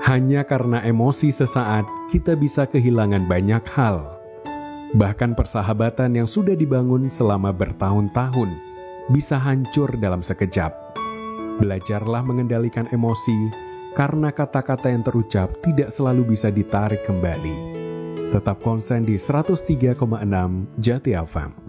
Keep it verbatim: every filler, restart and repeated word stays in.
Hanya karena emosi sesaat, kita bisa kehilangan banyak hal. Bahkan persahabatan yang sudah dibangun selama bertahun-tahun bisa hancur dalam sekejap. Belajarlah mengendalikan emosi, karena kata-kata yang terucap tidak selalu bisa ditarik kembali. Tetap konsen di seratus tiga koma enam Jati F M.